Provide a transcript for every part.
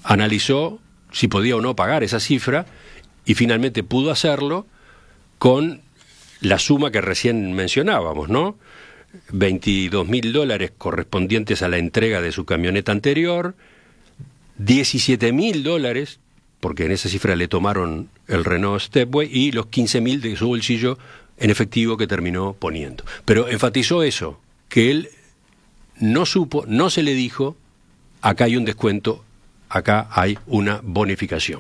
analizó si podía o no pagar esa cifra y finalmente pudo hacerlo con la suma que recién mencionábamos, ¿no? $22.000 correspondientes a la entrega de su camioneta anterior, $17.000, porque en esa cifra le tomaron el Renault Stepway, y los $15.000 de su bolsillo en efectivo que terminó poniendo. Pero enfatizó eso, que él no supo, no se le dijo, acá hay un descuento, acá hay una bonificación.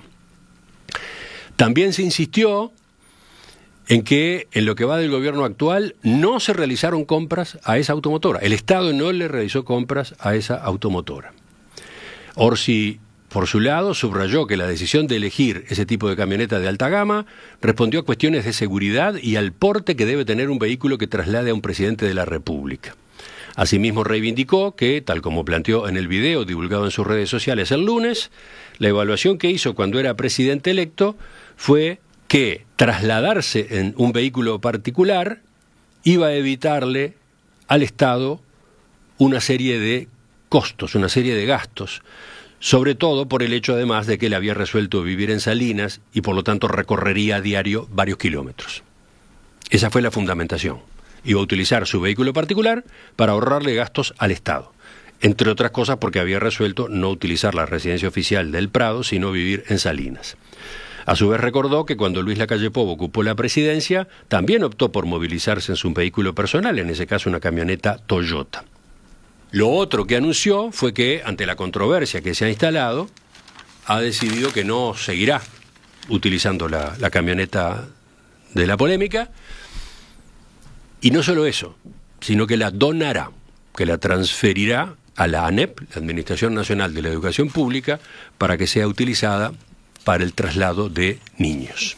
También se insistió en que en lo que va del gobierno actual no se realizaron compras a esa automotora. El Estado no le realizó compras a esa automotora. Orsi, por su lado, subrayó que la decisión de elegir ese tipo de camioneta de alta gama respondió a cuestiones de seguridad y al porte que debe tener un vehículo que traslade a un presidente de la República. Asimismo, reivindicó que, tal como planteó en el video divulgado en sus redes sociales el lunes, la evaluación que hizo cuando era presidente electo fue que trasladarse en un vehículo particular iba a evitarle al Estado una serie de costos, una serie de gastos, sobre todo por el hecho además de que él había resuelto vivir en Salinas y por lo tanto recorrería a diario varios kilómetros. Esa fue la fundamentación. Iba a utilizar su vehículo particular para ahorrarle gastos al Estado, entre otras cosas porque había resuelto no utilizar la residencia oficial del Prado, sino vivir en Salinas. A su vez recordó que cuando Luis Lacalle Pou ocupó la presidencia, también optó por movilizarse en su vehículo personal, en ese caso una camioneta Toyota. Lo otro que anunció fue que, ante la controversia que se ha instalado, ha decidido que no seguirá utilizando la camioneta de la polémica, y no solo eso, sino que la donará, que la transferirá a la ANEP, la Administración Nacional de la Educación Pública, para que sea utilizada para el traslado de niños.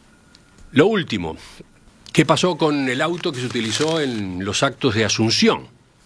Lo último, ¿qué pasó con el auto que se utilizó en los actos de Asunción?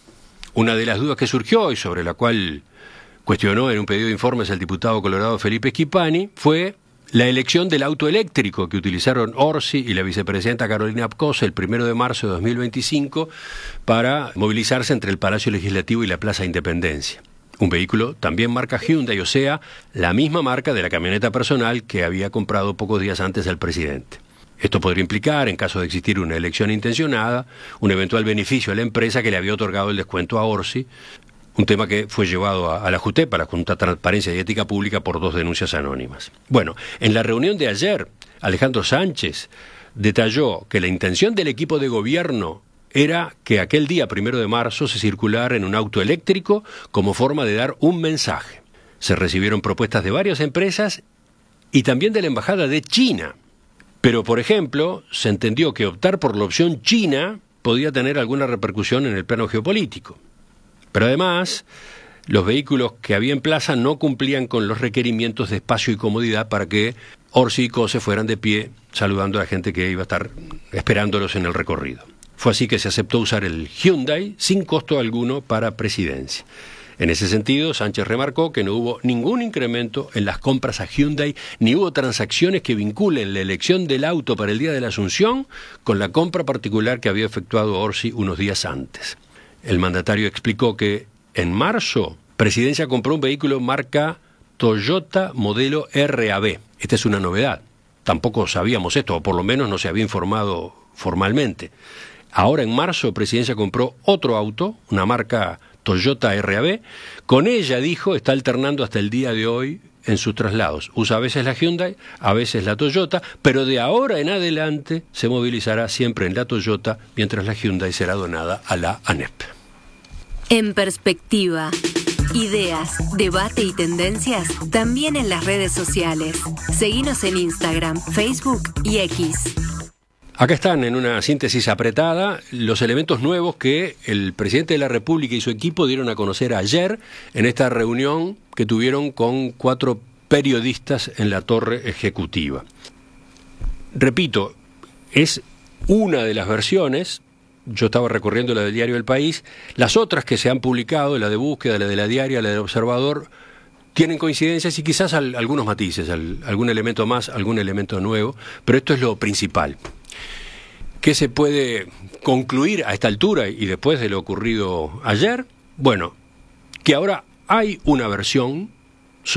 Una de las dudas que surgió y sobre la cual cuestionó en un pedido de informes el diputado colorado Felipe Schipani fue la elección del auto eléctrico que utilizaron Orsi y la vicepresidenta Carolina Pcose el 1 de marzo de 2025 para movilizarse entre el Palacio Legislativo y la Plaza Independencia. Un vehículo también marca Hyundai, o sea, la misma marca de la camioneta personal que había comprado pocos días antes el presidente. Esto podría implicar, en caso de existir una elección intencionada, un eventual beneficio a la empresa que le había otorgado el descuento a Orsi, un tema que fue llevado a la JUTEP, a la Junta de Transparencia y Ética Pública, por 2 denuncias anónimas. Bueno, en la reunión de ayer, Alejandro Sánchez detalló que la intención del equipo de gobierno era que aquel día, 1 de marzo, se circulara en un auto eléctrico como forma de dar un mensaje. Se recibieron propuestas de varias empresas y también de la Embajada de China. Pero, por ejemplo, se entendió que optar por la opción china podía tener alguna repercusión en el plano geopolítico. Pero además, los vehículos que había en plaza no cumplían con los requerimientos de espacio y comodidad para que Orsi y Pcose fueran de pie saludando a la gente que iba a estar esperándolos en el recorrido. Fue así que se aceptó usar el Hyundai sin costo alguno para presidencia. En ese sentido, Sánchez remarcó que no hubo ningún incremento en las compras a Hyundai, ni hubo transacciones que vinculen la elección del auto para el día de la Asunción con la compra particular que había efectuado Orsi unos días antes. El mandatario explicó que en marzo, Presidencia compró un vehículo marca Toyota modelo RAV. Esta es una novedad. Tampoco sabíamos esto, o por lo menos no se había informado formalmente. Ahora en marzo, Presidencia compró otro auto, una marca Toyota RAV. Con ella, dijo, está alternando hasta el día de hoy en sus traslados. Usa a veces la Hyundai, a veces la Toyota, pero de ahora en adelante se movilizará siempre en la Toyota, mientras la Hyundai será donada a la ANEP. En perspectiva, ideas, debate y tendencias también en las redes sociales. Seguinos en Instagram, Facebook y X. Acá están, en una síntesis apretada, los elementos nuevos que el presidente de la República y su equipo dieron a conocer ayer en esta reunión que tuvieron con 4 periodistas en la torre ejecutiva. Repito, es una de las versiones. Yo estaba recorriendo la del diario El País. Las otras que se han publicado, la de Búsqueda, la de La Diaria, la del Observador, tienen coincidencias y quizás algunos matices, algún elemento más, algún elemento nuevo, pero esto es lo principal. ¿Qué se puede concluir a esta altura y después de lo ocurrido ayer? Bueno, que ahora hay una versión